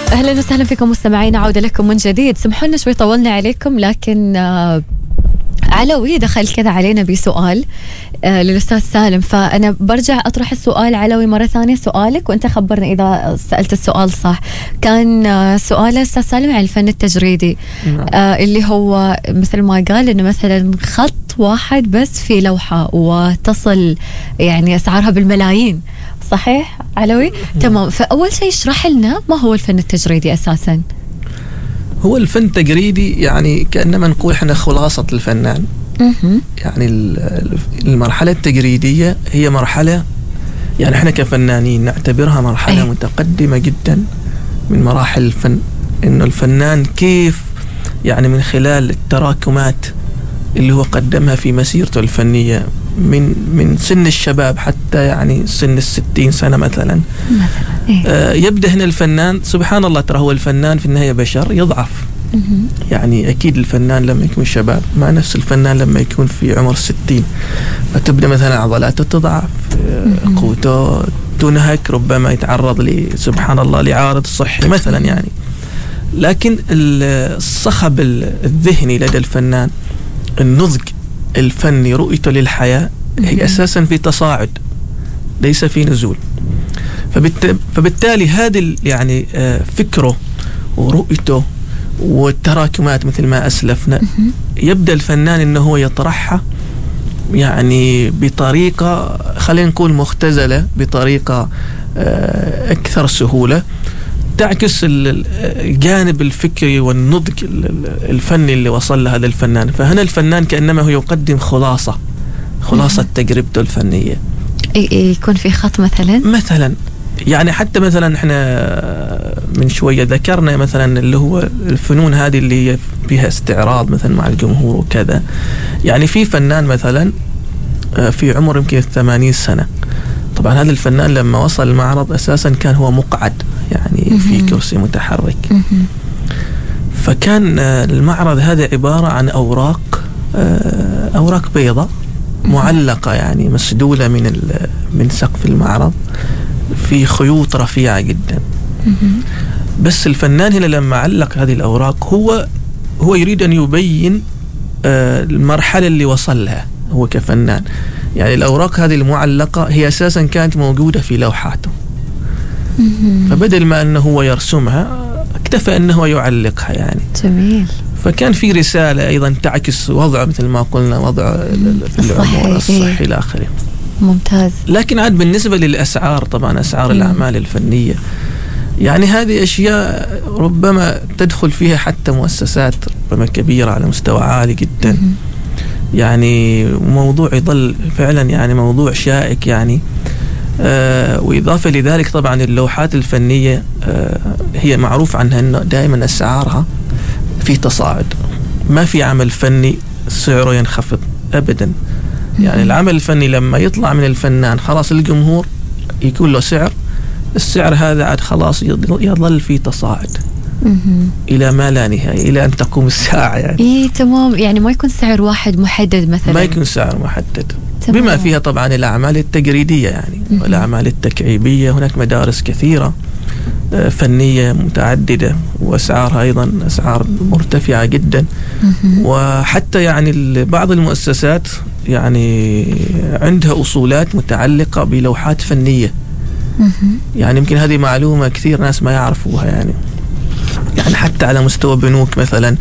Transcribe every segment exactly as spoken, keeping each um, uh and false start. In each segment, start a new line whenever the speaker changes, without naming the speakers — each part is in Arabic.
أهلا وسهلا فيكم مستمعينا، عودة لكم من جديد. سمحوا لنا شوي طولنا عليكم، لكن آه علوي دخل كذا علينا بسؤال آه للأستاذ سالم، فأنا برجع أطرح السؤال. علوي مرة ثانية سؤالك وأنت خبرنا إذا سألت السؤال صح. كان آه سؤال الأستاذ سالم عن الفن التجريدي آه اللي هو مثل ما قال إنه مثلا خط واحد بس في لوحة وتصل يعني أسعارها بالملايين، صحيح علوي؟ تمام. فأول شيء اشرح لنا ما هو الفن التجريدي أساساً.
هو الفن التجريدي يعني كأنما نقول احنا خلاصة الفنان. يعني المرحلة التجريدية هي مرحلة يعني احنا كفنانين نعتبرها مرحلة أي. متقدمة جدا من مراحل الفن، انه الفنان كيف يعني من خلال التراكمات اللي هو قدمها في مسيرته الفنية من من سن الشباب حتى يعني سن الستين سنة مثلا, مثلاً. آه يبدأ هنا الفنان سبحان الله، ترى هو الفنان في النهاية بشر يضعف. يعني أكيد الفنان لما يكون شباب ما نفس الفنان لما يكون في عمر ستين، فتبدأ مثلا عضلاته تضعف، آه قوته تنهك، ربما يتعرض لي سبحان الله لعارض صحي مثلا يعني. لكن الصخب الذهني لدى الفنان، النضج الفني، رؤيته للحياة هي أساسا في تصاعد ليس في نزول. فبالتالي هذا يعني فكره ورؤيته والتراكمات مثل ما أسلفنا يبدأ الفنان إنه هو يطرحها يعني بطريقة خلينا نقول مختزلة، بطريقة أكثر سهولة تعكس الجانب الفكري والنضج الفني اللي وصل له هذا الفنان. فهنا الفنان كأنما هو يقدم خلاصة خلاصة تجربته الفنية.
يكون في خط مثلا
مثلا يعني حتى مثلا احنا من شوية ذكرنا مثلا اللي هو الفنون هذه اللي هي فيها استعراض مثلا مع الجمهور وكذا. يعني في فنان مثلا في عمر يمكن الثمانين سنة، طبعا هذا الفنان لما وصل المعرض أساسا كان هو مقعد يعني في كرسي متحرك. فكان المعرض هذا عبارة عن أوراق أوراق بيضاء معلقة يعني مسدولة من من سقف المعرض في خيوط رفيعة جدا. بس الفنان هنا لما علق هذه الأوراق هو هو يريد أن يبين المرحلة اللي وصل لها هو كفنان. يعني الأوراق هذه المعلقة هي أساسا كانت موجودة في لوحاته، فبدل ما أنه هو يرسمها اكتفى أنه يعلقها يعني.
جميل.
فكان في رسالة أيضا تعكس وضع مثل ما قلنا وضع في العمر الصحي إلى آخره.
ممتاز.
لكن عاد بالنسبة للأسعار، طبعا أسعار الأعمال الفنية يعني هذه أشياء ربما تدخل فيها حتى مؤسسات ربما كبيرة على مستوى عالي جدا. يعني موضوع يظل فعلا يعني موضوع شائك يعني. آه وإضافة لذلك طبعا اللوحات الفنية آه هي معروف عنها أنه دائما أسعارها في تصاعد، ما في عمل فني سعره ينخفض أبدا. يعني العمل الفني لما يطلع من الفنان خلاص الجمهور يكون له سعر، السعر هذا عاد خلاص يظل في تصاعد إلى ما لا نهاية، إلى أن تقوم الساعة يعني.
إيه تمام. يعني ما يكون سعر واحد محدد مثلا،
ما يكون سعر محدد.
تمام.
بما فيها طبعا الأعمال التجريدية يعني والأعمال التكعيبية. هناك مدارس كثيرة فنية متعددة وأسعارها أيضا أسعار مرتفعة جدا. وحتى يعني بعض المؤسسات يعني عندها أصولات متعلقة بلوحات فنية. يعني يمكن هذه معلومة كثير ناس ما يعرفوها يعني. يعني حتى على مستوى بنوك مثلا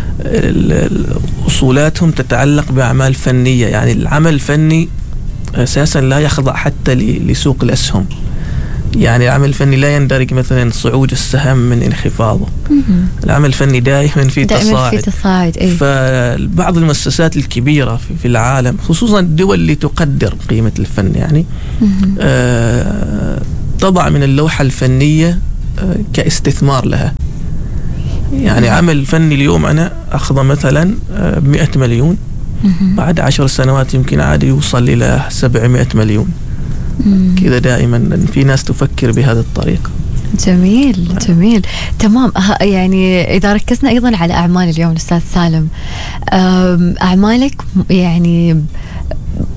أصولاتهم تتعلق بأعمال فنية. يعني العمل الفني أساسا لا يخضع حتى لسوق الأسهم. يعني العمل الفني لا يندرج مثلا صعود السهم من انخفاضه. العمل الفني دائما في تصاعد,
في تصاعد. أي.
فبعض المؤسسات الكبيرة في العالم خصوصا الدول اللي تقدر قيمة الفن يعني آه طبع من اللوحة الفنية آه كاستثمار لها. يعني عمل فني اليوم أنا أخذ مثلا آه مئة مليون، بعد عشر سنوات يمكن عاد يوصل إلى سبعمائة مليون. كذا دائما في ناس تفكر بهذه الطريقة.
جميل جميل. تمام. يعني إذا ركزنا أيضا على أعمال اليوم أستاذ سالم، أعمالك يعني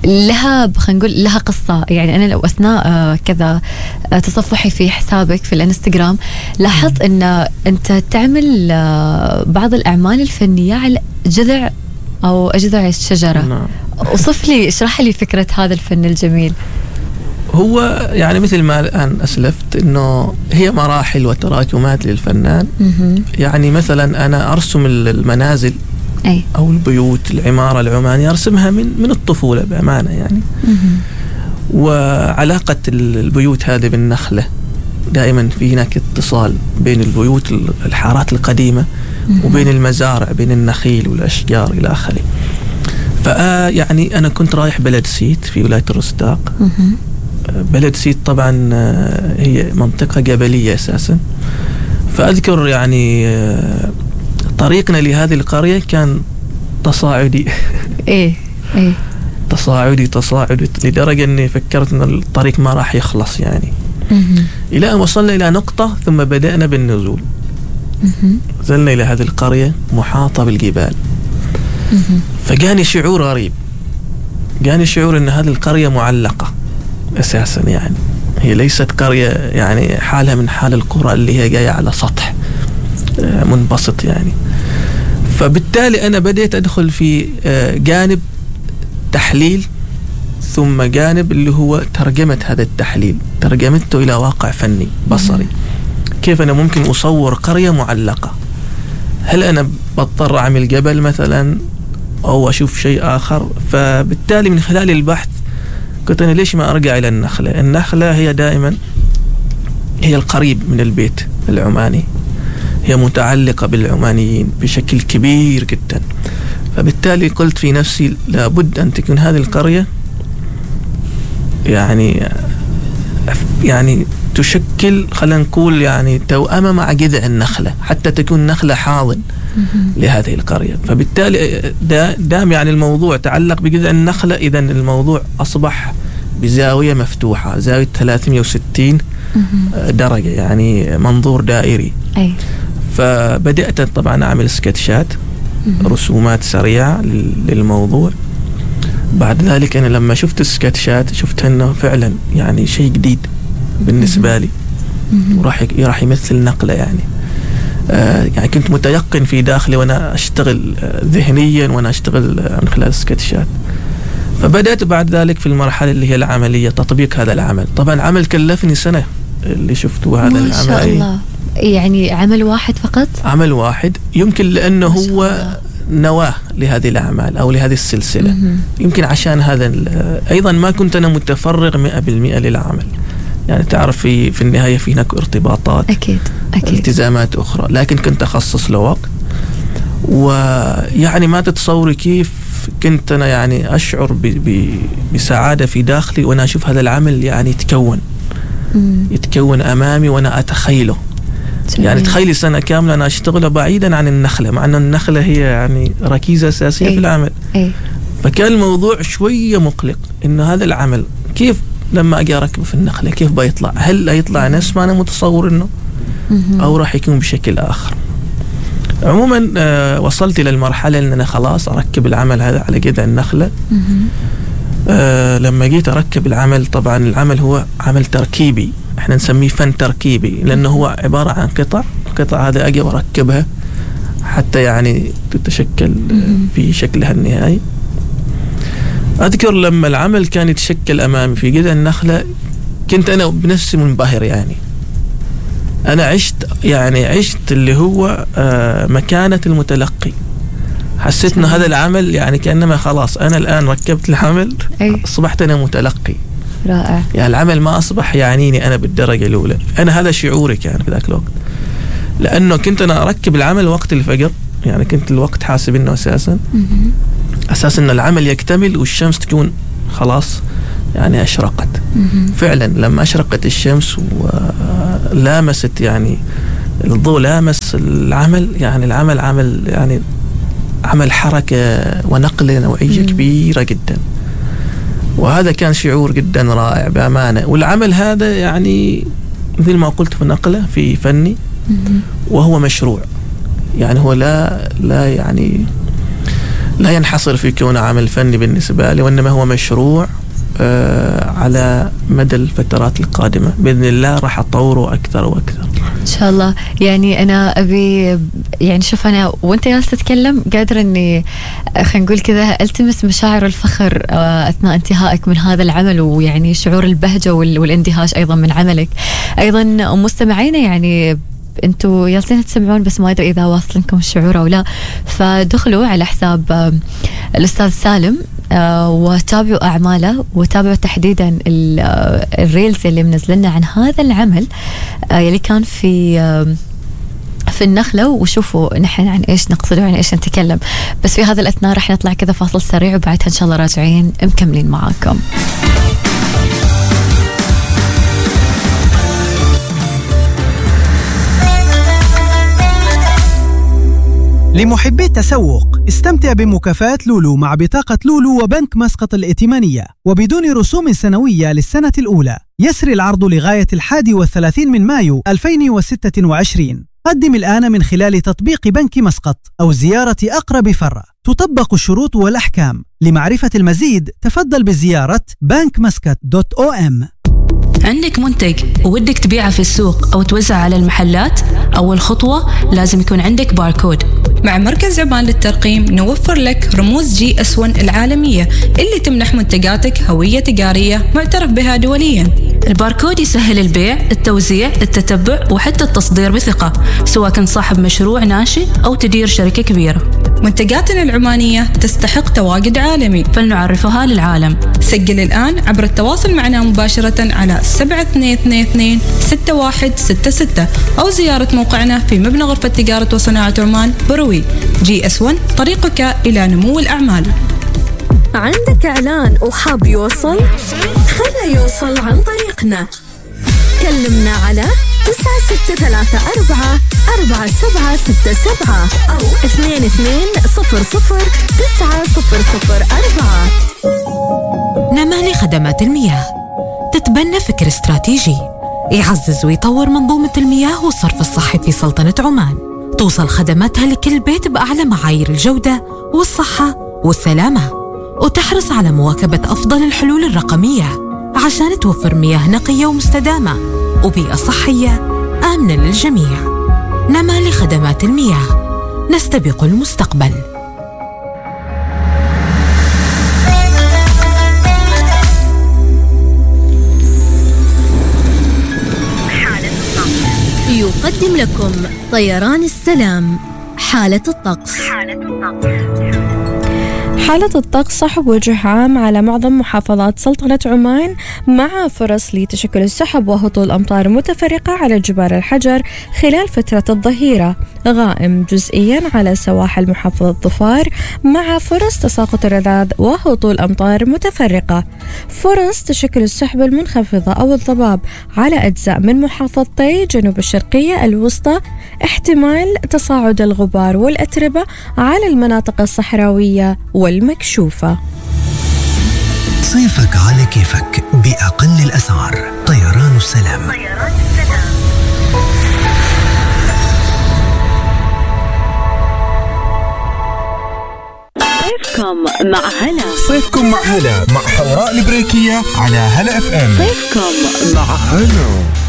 لها خلينا نقول لها قصة. يعني أنا لو أثناء آه كذا آه تصفحي في حسابك في الانستغرام لاحظت أن أنت تعمل آه بعض الأعمال الفنية على جذع أو جذع الشجرة.
نعم.
وصف لي اشرح لي فكرة هذا الفن الجميل.
هو يعني مثل ما الآن أسلفت إنه هي مراحل وتراكمات للفنان.
مهم.
يعني مثلا أنا أرسم المنازل
أي.
أو البيوت العمارة العمانية أرسمها من من الطفولة بأمانة يعني.
مهم.
وعلاقة البيوت هذه بالنخلة دائما في هناك اتصال بين البيوت الحارات القديمة وبين المزارع بين النخيل والأشجار إلى آخره. فيعني أنا كنت رايح بلد سيت في ولاية الرستاق. بلد سيت طبعا هي منطقة جبلية أساسا. فأذكر يعني طريقنا لهذه القرية كان تصاعدي.
إيه إيه
تصاعدي تصاعدي لدرجة أني فكرت أن الطريق ما راح يخلص يعني. إلى أن وصلنا إلى نقطة ثم بدأنا بالنزول. نزلنا إلى هذه القرية محاطة بالجبال. فجاني شعور غريب، جاني شعور أن هذه القرية معلقة أساسا. يعني هي ليست قرية يعني حالها من حال القرى اللي هي جاية على سطح منبسط يعني. فبالتالي أنا بديت أدخل في جانب تحليل ثم جانب اللي هو ترجمة هذا التحليل، ترجمته إلى واقع فني بصري. كيف أنا ممكن أصور قرية معلقة؟ هل أنا بضطر أعمل جبل مثلا أو أشوف شيء آخر؟ فبالتالي من خلال البحث قلت أنا ليش ما أرجع إلى النخلة؟ النخلة هي دائما هي القريب من البيت العماني، هي متعلقة بالعمانيين بشكل كبير جدا. فبالتالي قلت في نفسي لابد أن تكون هذه القرية يعني يعني تشكل خلينا نقول يعني توأمة مع جذع النخلة حتى تكون نخلة حاضن لهذه القرية. فبالتالي دام يعني الموضوع تعلق بجذع النخلة، إذن الموضوع أصبح بزاوية مفتوحة، زاوية ثلاثمئة وستين درجة يعني منظور دائري.
أي.
فبدأت طبعا أعمل سكتشات رسومات سريعة للموضوع. بعد ذلك أنا لما شفت السكتشات شفت أنه فعلا يعني شيء جديد بالنسبة لي وراح راح يمثل نقلة يعني. آه يعني كنت متيقن في داخلي وأنا أشتغل آه ذهنيا وأنا أشتغل آه من خلال السكتشات. فبدأت بعد ذلك في المرحلة اللي هي العملية، تطبيق هذا العمل. طبعا عمل كلفني سنة اللي شفته هذا العمل.
ما شاء الله. يعني عمل واحد فقط؟ عمل
واحد يمكن لأنه هو نواة لهذه الأعمال أو لهذه السلسلة. م-م. يمكن عشان هذا أيضا ما كنت أنا متفرغ مئة بالمئة للعمل. يعني تعرف في في النهاية في هناك ارتباطات
أكيد أكيد
التزامات أخرى، لكن كنت أخصص له وقت. ويعني ما تتصوري كيف كنت أنا يعني أشعر ب ب بسعادة في داخلي وأنا أشوف هذا العمل يعني يتكون م- يتكون أمامي وأنا أتخيله. جميل. يعني تخيلي سنة كاملة أنا أشتغل بعيدا عن النخلة، مع أن النخلة هي يعني ركيزة أساسية. أي. في العمل. أي. فكان الموضوع شوية مقلق إنه هذا العمل كيف لما أجي أركبه في النخلة كيف بيطلع؟ هل هيطلع نفس ما أنا متصور إنه أو راح يكون بشكل آخر؟ عموما آه وصلت إلى المرحلة إن أنا خلاص أركب العمل هذا على جذع النخلة. آه لما جيت أركب العمل، طبعا العمل هو عمل تركيبي، احنا نسميه فن تركيبي لأنه هو عبارة عن قطع قطع هذا أجي وأركبها حتى يعني تتشكل في شكلها النهائي. أذكر لما العمل كان يتشكل أمامي في جذع النخلة كنت أنا بنفسي منبهر. يعني أنا عشت يعني عشت اللي هو آه مكانة المتلقي. حسيت إنه هذا العمل يعني كأنما خلاص أنا الآن ركبت العمل. أي. أصبحت أنا متلقي.
رائع.
يعني العمل ما أصبح يعنيني أنا بالدرجة الأولى. أنا هذا شعوري كان في ذاك الوقت، لأنه كنت أنا أركب العمل وقت الفجر. يعني كنت الوقت حاسب إنه أساسا أساسا إن العمل يكتمل والشمس تكون خلاص يعني أشرقت. فعلا لما أشرقت الشمس ولامست يعني الضوء لامس العمل، يعني العمل عمل يعني عمل حركة ونقلة نوعية مم. كبيرة جدا. وهذا كان شعور جدا رائع بأمانة. والعمل هذا يعني مثل ما قلت في نقلة في فني وهو مشروع. يعني هو لا لا يعني لا ينحصر في كونه عمل فني بالنسبة لي، وإنما هو مشروع آه على مدى الفترات القادمة بإذن الله راح أطوره أكثر وأكثر
إن شاء الله. يعني أنا أبي يعني شوف أنا وأنت جالس تتكلم قادر إني خلينا نقول كذا ألتمس مشاعر الفخر أثناء انتهائك من هذا العمل، ويعني شعور البهجة والاندهاش أيضا من عملك. أيضا مستمعينا يعني انتوا جالسين تسمعون بس ما ادري اذا واصلنكم الشعور او لا، فدخلوا على حساب الاستاذ سالم وتابعوا اعماله وتابعوا تحديدا الريلز اللي منزلنا عن هذا العمل اللي كان في في النخلة، وشوفوا نحن عن ايش نقصد وعن ايش نتكلم. بس في هذا الاثناء راح نطلع كذا فاصل سريع وبعدها ان شاء الله راجعين مكملين معاكم.
لمحبي التسوق، استمتع بمكافآت لولو مع بطاقة لولو وبنك مسقط الائتمانية وبدون رسوم سنوية للسنة الأولى. يسري العرض لغاية الحادي والثلاثين من مايو ألفين وستة وعشرين. قدم الآن من خلال تطبيق بنك مسقط أو زيارة أقرب فرع. تطبق الشروط والأحكام. لمعرفة المزيد تفضل بزيارة بانك مسقط دوت أو إم.
عندك منتج وودك تبيعه في السوق أو توزع على المحلات؟ أول خطوة لازم يكون عندك باركود.
مع مركز عمان للترقيم نوفر لك رموز جي اس ون العالمية اللي تمنح منتجاتك هوية تجارية معترف بها دوليا.
الباركود يسهل البيع، التوزيع، التتبع وحتى التصدير بثقة، سواء كنت صاحب مشروع ناشئ أو تدير شركة كبيرة.
منتجاتنا العمانية تستحق تواجد عالمي،
فلنعرفها للعالم.
سجل الآن عبر التواصل معنا مباشرة على سبعة اثنين اثنين اثنين ستة واحد ستة ستة أو زيارة موقعنا في مبنى غرفة تجارة وصناعة عمان بروي. جي اس ون طريقك إلى نمو الأعمال.
عندك إعلان وحاب يوصل؟ خله يوصل عن طريقنا. كلمنا على تسعة ستة ثلاثة أربعة أربعة سبعة ستة سبعة أو اثنين اثنين صفر صفر تسعة صفر صفر أربعة.
نمالي خدمات المياه تتبنى فكر استراتيجي يعزز ويطور منظومة المياه والصرف الصحي في سلطنة عمان. توصل خدماتها لكل بيت بأعلى معايير الجودة والصحة والسلامة، وتحرص على مواكبة أفضل الحلول الرقمية عشان توفر مياه نقية ومستدامة وبيئة صحية آمنة للجميع. نمالي خدمات المياه، نستبق المستقبل.
يقدم لكم طيران السلام حالة الطقس.
حالة الطقس صحب وجه عام على معظم محافظات سلطنة عمان، مع فرص لتشكل السحب وهطول أمطار متفرقة على جبال الحجر خلال فترة الظهيرة، غائم جزئيا على سواحل محافظة ظفار، مع فرص تساقط الرذاذ وهطول أمطار متفرقة. فرص تشكل السحب المنخفضة أو الضباب على أجزاء من محافظتي جنوب الشرقية الوسطى، احتمال تصاعد الغبار والأتربة على المناطق الصحراوية والمكشوفة.
صيفك على كيفك بأقل الأسعار. طيران السلام.
صيفكم مع هلا.
صيفكم مع هلا مع حوراء البريكية على هلا اف ام.
صيفكم
مع هلا.